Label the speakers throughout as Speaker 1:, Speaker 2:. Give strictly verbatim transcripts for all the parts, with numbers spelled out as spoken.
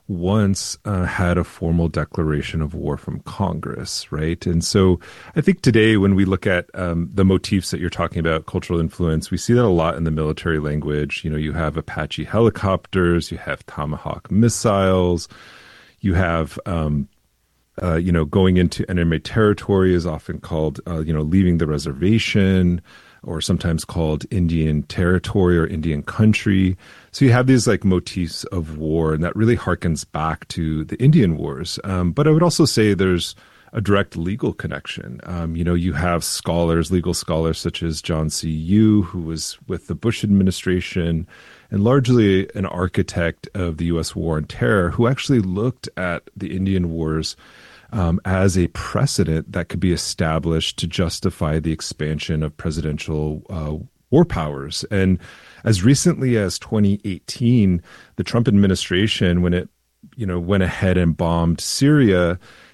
Speaker 1: once uh, had a formal declaration of war from Congress, right? And so I think today when we look at um, the motifs that you're talking about, cultural influence, we see that a lot in the military language. You know, you have Apache helicopters, you have Tomahawk missiles, you have, um, uh, you know, going into enemy territory is often called, uh, you know, leaving the reservation, or sometimes called Indian territory or Indian country. So you have these like motifs of war, and that really harkens back to the Indian Wars. Um, but I would also say there's a direct legal connection. Um, you know, you have scholars, legal scholars such as John C. Yu, who was with the Bush administration and largely an architect of the U S war on terror, who actually looked at the Indian Wars Um, as a precedent that could be established to justify the expansion of presidential uh, war powers. And as recently as twenty eighteen, the Trump administration, when it, you know, went ahead and bombed Syria,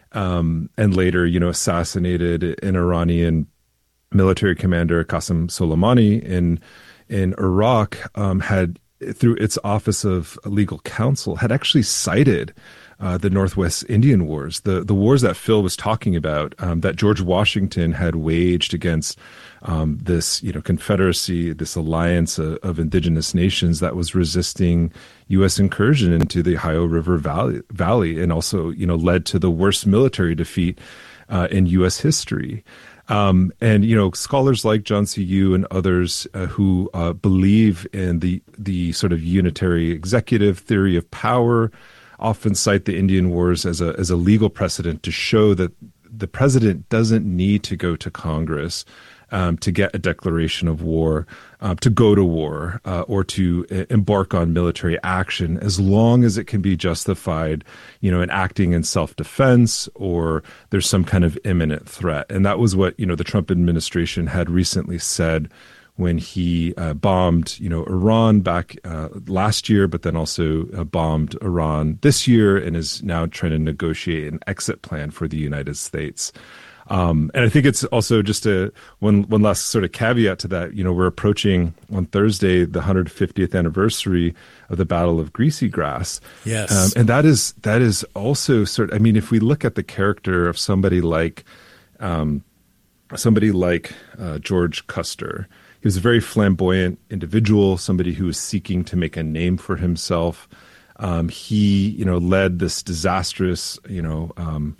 Speaker 1: um, and later, you know, assassinated an Iranian military commander, Qasem Soleimani, in in Iraq, um, had, through its Office of Legal Counsel, had actually cited Uh, the Northwest Indian Wars, the the wars that Phil was talking about, um, that George Washington had waged against um, this, you know, confederacy, this alliance of, of indigenous nations that was resisting U S incursion into the Ohio River Valley, Valley, and also, you know, led to the worst military defeat uh, in U S history. Um, and, you know, scholars like John C. Yu and others uh, who uh, believe in the the sort of unitary executive theory of power often cite the Indian Wars as a as a legal precedent to show that the president doesn't need to go to Congress um, to get a declaration of war, uh, to go to war, uh, or to uh, embark on military action, as long as it can be justified, you know, in acting in self-defense or there's some kind of imminent threat. And that was what, you know, the Trump administration had recently said when he uh, bombed, you know, Iran back uh, last year, but then also uh, bombed Iran this year, and is now trying to negotiate an exit plan for the United States. Um, and I think it's also just a one one last sort of caveat to that. You know, we're approaching on Thursday the one hundred fiftieth anniversary of the Battle of Greasy Grass.
Speaker 2: Yes,
Speaker 1: um, and that is that is also sort of, I mean, if we look at the character of somebody like um, somebody like uh, George Custer. He was a very flamboyant individual, somebody who was seeking to make a name for himself. Um, he, you know, led this disastrous, you know, um,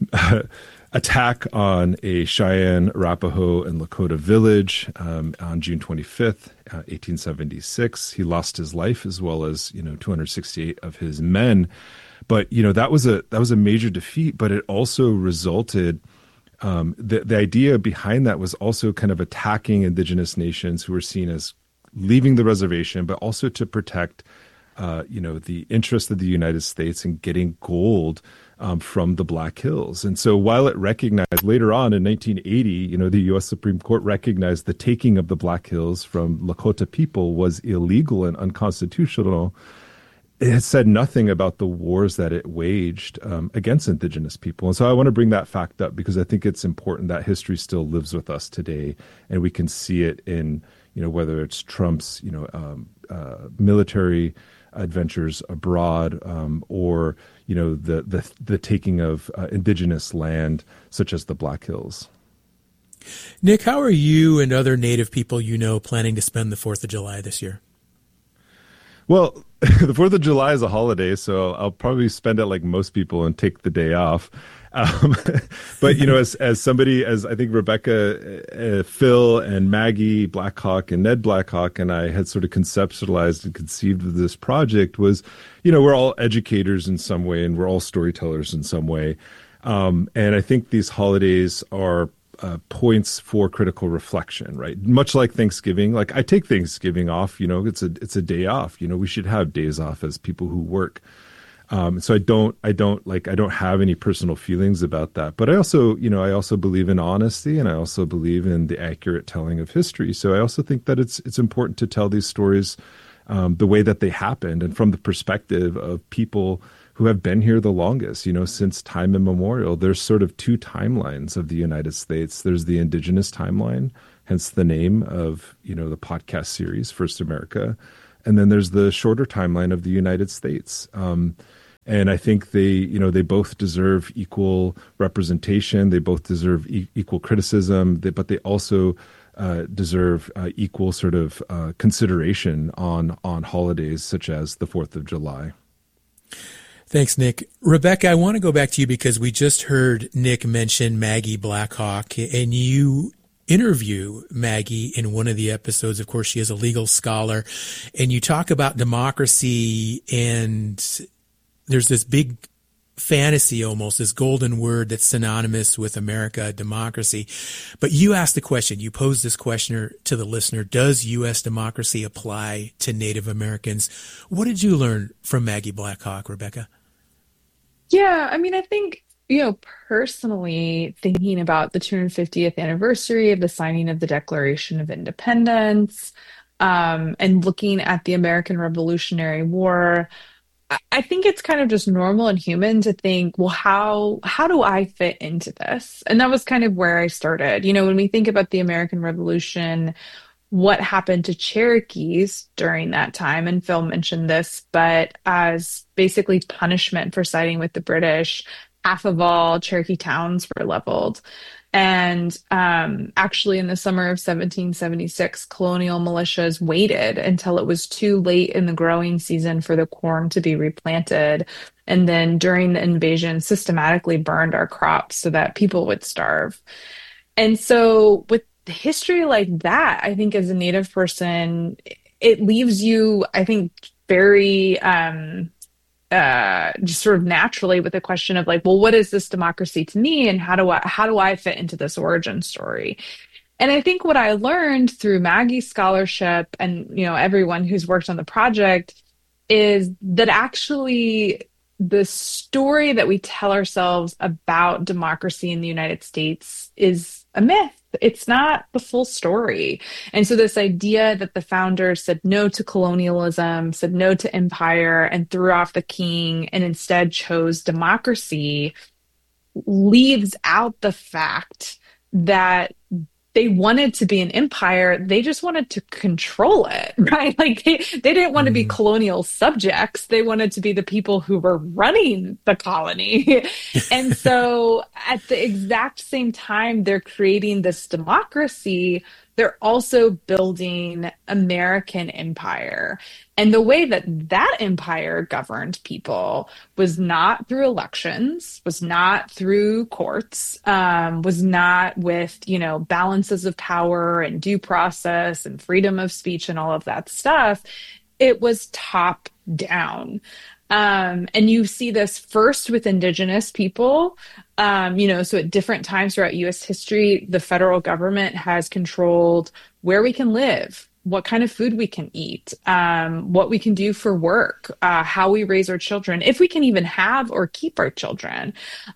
Speaker 1: attack on a Cheyenne, Arapaho, and Lakota village um, on June twenty-fifth, uh, eighteen seventy-six. He lost his life as well as, you know, two hundred sixty-eight of his men. But, you know, that was a that was a major defeat, but it also resulted. Um, the, the idea behind that was also kind of attacking indigenous nations who were seen as leaving the reservation, but also to protect, uh, you know, the interest of the United States in getting gold um, from the Black Hills. And so while it recognized later on in nineteen eighty, you know, the U S Supreme Court recognized the taking of the Black Hills from Lakota people was illegal and unconstitutional, it had said nothing about the wars that it waged um, against indigenous people. And so I want to bring that fact up because I think it's important that history still lives with us today, and we can see it in, you know, whether it's Trump's, you know, um, uh, military adventures abroad, um, or, you know, the the, the taking of uh, indigenous land, such as the Black Hills.
Speaker 2: Nick, how are you and other Native people you know planning to spend the fourth of July this year?
Speaker 1: Well, the fourth of July is a holiday, so I'll probably spend it like most people and take the day off. Um, but, you know, as as somebody, as I think Rebecca, uh, Phil, and Maggie Blackhawk, and Ned Blackhawk, and I had sort of conceptualized and conceived of this project was, you know, we're all educators in some way, and we're all storytellers in some way. Um, and I think these holidays are Uh, points for critical reflection, right? Much like Thanksgiving, like I take Thanksgiving off, you know, it's a it's a day off. You know, we should have days off as people who work. Um, so I don't I don't like I don't have any personal feelings about that. But I also, you know, I also believe in honesty, and I also believe in the accurate telling of history. So I also think that it's it's important to tell these stories um, the way that they happened, and from the perspective of people who have been here the longest, you know, since time immemorial. There's sort of two timelines of the United States. There's the indigenous timeline, hence the name of, you know, the podcast series, First America. And then there's the shorter timeline of the United States. Um, And I think they, you know, they both deserve equal representation. They both deserve e- equal criticism, they, but they also uh, deserve uh, equal sort of uh, consideration on on holidays such as the Fourth of July.
Speaker 2: Thanks, Nick. Rebecca, I want to go back to you because we just heard Nick mention Maggie Blackhawk, and you interview Maggie in one of the episodes. Of course, she is a legal scholar, and you talk about democracy, and there's this big fantasy, almost this golden word that's synonymous with America, democracy. But you asked the question, you posed this question to the listener, does U S democracy apply to Native Americans? What did you learn from Maggie Blackhawk, Rebecca?
Speaker 3: Yeah, I mean, I think, you know, personally thinking about the two hundred fiftieth anniversary of the signing of the Declaration of Independence, um, and looking at the American Revolutionary War, I I think it's kind of just normal and human to think, well, how how do I fit into this? And that was kind of where I started. You know, when we think about the American Revolution, what happened to Cherokees during that time, and Phil mentioned this, but as basically punishment for siding with the British, half of all Cherokee towns were leveled. And um, actually, in the summer of seventeen seventy-six, colonial militias waited until it was too late in the growing season for the corn to be replanted. And then during the invasion, systematically burned our crops so that people would starve. And so with history like that, I think as a Native person, it leaves you, I think, very um, uh, just sort of naturally with the question of like, well, what is this democracy to me, and how do I how do I fit into this origin story? And I think what I learned through Maggie's scholarship and, you know, everyone who's worked on the project is that actually the story that we tell ourselves about democracy in the United States is a myth. It's not the full story. And so this idea that the founders said no to colonialism, said no to empire, and threw off the king and instead chose democracy leaves out the fact that they wanted to be an empire. They just wanted to control it, right? Like they, they didn't want to be colonial subjects. They wanted to be the people who were running the colony. And so at the exact same time they're creating this democracy, they're also building American empire. And the way that that empire governed people was not through elections, was not through courts, um, was not with, you know, balances of power and due process and freedom of speech and all of that stuff. It was top down. Um, and you see this first with indigenous people, um, you know, so at different times throughout U S history, the federal government has controlled where we can live, what kind of food we can eat, um, what we can do for work, uh, how we raise our children, if we can even have or keep our children.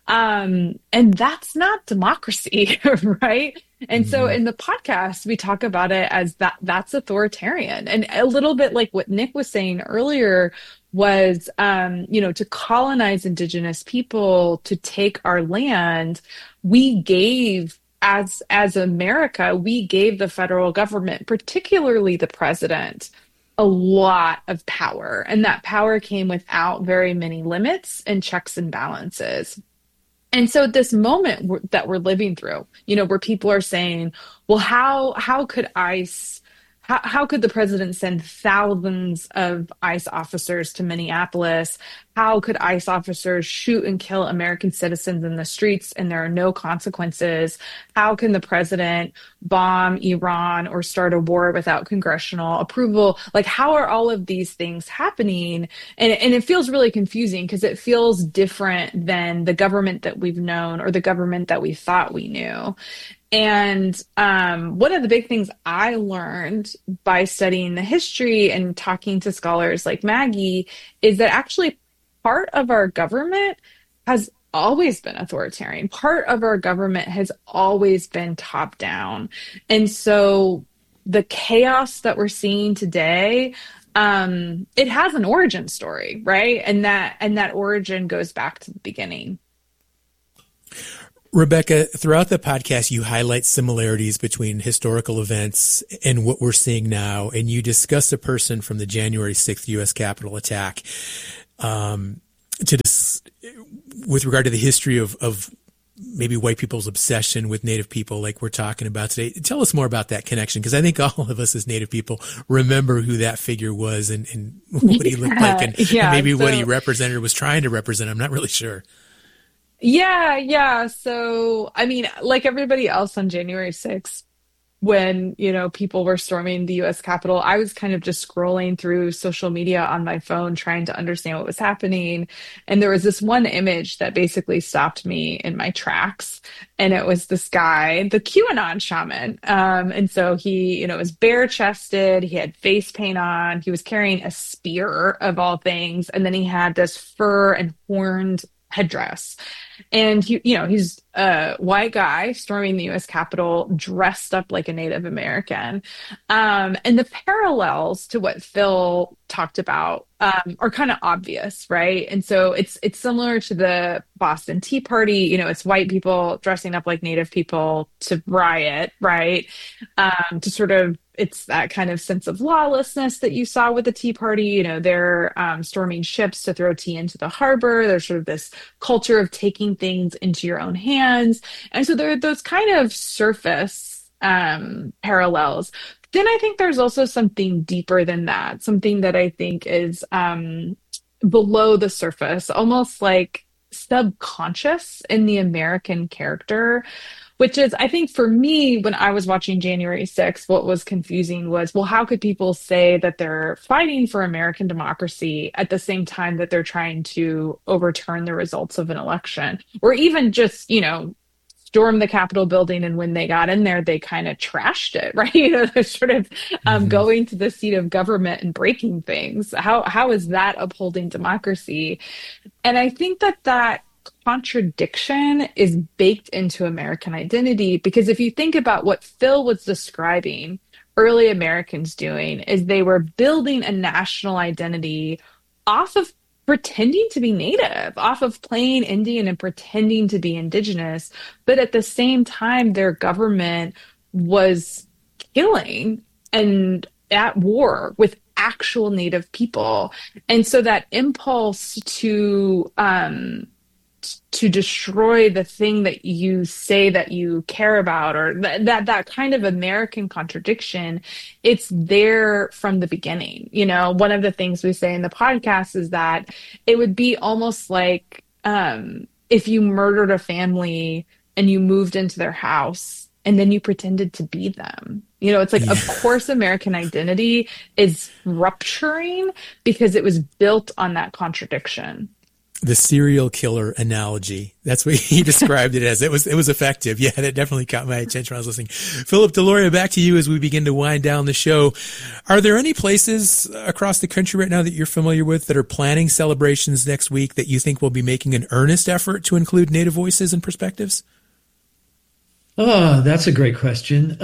Speaker 3: Um, and that's not democracy, right? And mm-hmm. so in the podcast, we talk about it as that that's authoritarian. And a little bit like what Nick was saying earlier was, um, you know, to colonize indigenous people, to take our land, we gave As as America, we gave the federal government, particularly the president, a lot of power. And that power came without very many limits and checks and balances. And so this moment w- that we're living through, you know, where people are saying, well, how how could ICE, how, how could the president send thousands of ICE officers to Minneapolis? How could ICE officers shoot and kill American citizens in the streets and there are no consequences? How can the president bomb Iran or start a war without congressional approval? Like, how are all of these things happening? And, and it feels really confusing because it feels different than the government that we've known or the government that we thought we knew. And um, one of the big things I learned by studying the history and talking to scholars like Maggie is that actually part of our government has always been authoritarian. Part of our government has always been top down. And so the chaos that we're seeing today, um, it has an origin story, right? And that and that origin goes back to the beginning.
Speaker 2: Rebecca, throughout the podcast, you highlight similarities between historical events and what we're seeing now, and you discuss a person from the January sixth U S Capitol attack. Um, to dis- with regard to the history of, of maybe white people's obsession with Native people, like we're talking about today. Tell us more about that connection, because I think all of us as Native people remember who that figure was and, and what he looked like, and,
Speaker 3: yeah,
Speaker 2: and maybe
Speaker 3: so,
Speaker 2: what he represented or was trying to represent. I'm not really sure.
Speaker 3: Yeah, yeah. So, I mean, like everybody else on January sixth, when, you know, people were storming the U S Capitol, I was kind of just scrolling through social media on my phone trying to understand what was happening. And there was this one image that basically stopped me in my tracks. And it was this guy, the QAnon shaman. Um, and so he, you know, was bare chested. He had face paint on. He was carrying a spear of all things. And then he had this fur and horned headdress. And he, you know, he's a white guy storming the U S Capitol dressed up like a Native American. Um, and the parallels to what Phil talked about um, are kind of obvious, right? And so it's it's similar to the Boston Tea Party. You know, it's white people dressing up like Native people to riot, right? Um, to sort of It's that kind of sense of lawlessness that you saw with the Tea Party. You know, they're um, storming ships to throw tea into the harbor. There's sort of this culture of taking things into your own hands. And so there are those kind of surface um, parallels. Then I think there's also something deeper than that, something that I think is um, below the surface, almost like subconscious in the American character. Which is, I think for me, when I was watching January sixth, what was confusing was, well, how could people say that they're fighting for American democracy at the same time that they're trying to overturn the results of an election? Or even just, you know, storm the Capitol building, and when they got in there, they kind of trashed it, right? You know, they're sort of um, mm-hmm. going to the seat of government and breaking things. How How is that upholding democracy? And I think that that contradiction is baked into American identity, because if you think about what Phil was describing early Americans doing, is they were building a national identity off of pretending to be Native, off of playing Indian and pretending to be Indigenous, but at the same time their government was killing and at war with actual Native people. And so that impulse to um to destroy the thing that you say that you care about, or th- that that kind of American contradiction, it's there from the beginning. You know, one of the things we say in the podcast is that it would be almost like um, if you murdered a family and you moved into their house and then you pretended to be them. You know, it's like, yeah. Of course, American identity is rupturing because it was built on that contradiction.
Speaker 2: The serial killer analogy. That's what he described it as. It was, it was effective. Yeah, that definitely caught my attention when I was listening. Philip Deloria, back to you as we begin to wind down the show. Are there any places across the country right now that you're familiar with that are planning celebrations next week that you think will be making an earnest effort to include Native voices and perspectives?
Speaker 4: Oh, that's a great question.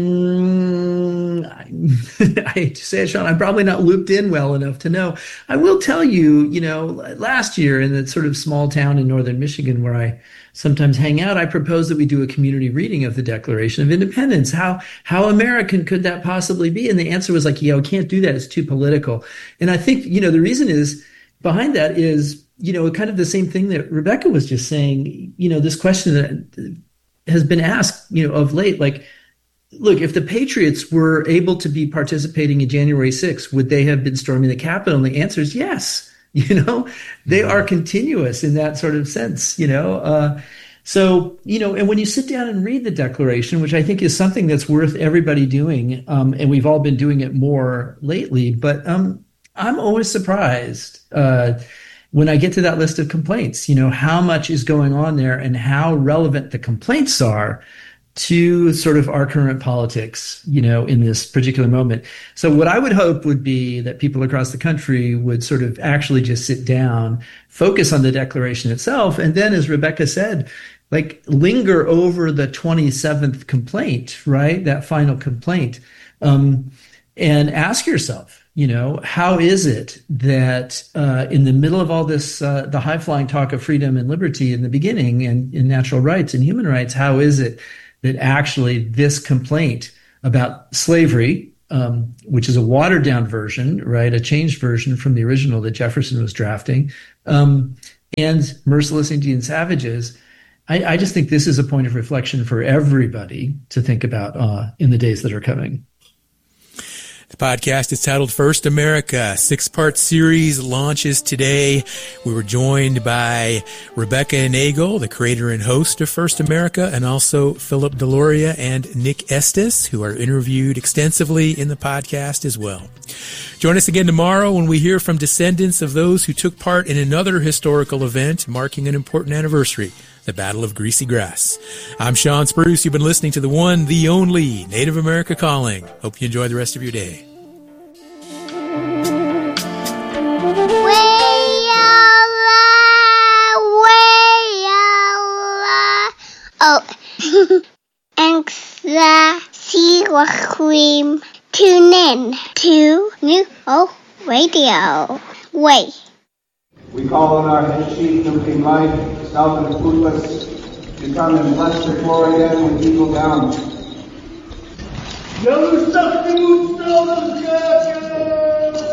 Speaker 4: Um, I, I hate to say it, Sean, I'm probably not looped in well enough to know. I will tell you, you know, last year in that sort of small town in northern Michigan where I sometimes hang out, I proposed that we do a community reading of the Declaration of Independence. How how American could that possibly be? And the answer was like, yeah, we can't do that. It's too political. And I think, you know, the reason is behind that is, you know, kind of the same thing that Rebecca was just saying, you know, this question that has been asked, you know, of late, like, look, if the Patriots were able to be participating in January sixth, would they have been storming the Capitol? And the answer is yes. You know, they are continuous in that sort of sense, you know. Uh, so, you know, and when you sit down and read the Declaration, which I think is something that's worth everybody doing, um, and we've all been doing it more lately, but um, I'm always surprised uh when I get to that list of complaints, you know, how much is going on there and how relevant the complaints are to sort of our current politics, you know, in this particular moment. So what I would hope would be that people across the country would sort of actually just sit down, focus on the Declaration itself, and then, as Rebecca said, like linger over the twenty-seventh complaint, right? That final complaint, um, and ask yourself, you know, how is it that uh, in the middle of all this, uh, the high-flying talk of freedom and liberty in the beginning and in natural rights and human rights, how is it that actually this complaint about slavery, um, which is a watered-down version, right, a changed version from the original that Jefferson was drafting, um, and merciless Indian savages, I, I just think this is a point of reflection for everybody to think about uh, in the days that are coming.
Speaker 2: The podcast is titled First America. Six-part series launches today. We were joined by Rebecca Nagel, the creator and host of First America, and also Philip Deloria and Nick Estes, who are interviewed extensively in the podcast as well. Join us again tomorrow when we hear from descendants of those who took part in another historical event marking an important anniversary, the Battle of Greasy Grass. I'm Sean Spruce. You've been listening to the one, the only Native America Calling. Hope you enjoy the rest of your day.
Speaker 5: Oh, thanks for watching. Tune in to New Hope Radio. Wait.
Speaker 6: We call on our head chief, King Mike, South and Fruitless, to come and bless the floor again when we go down. Yellow stuff,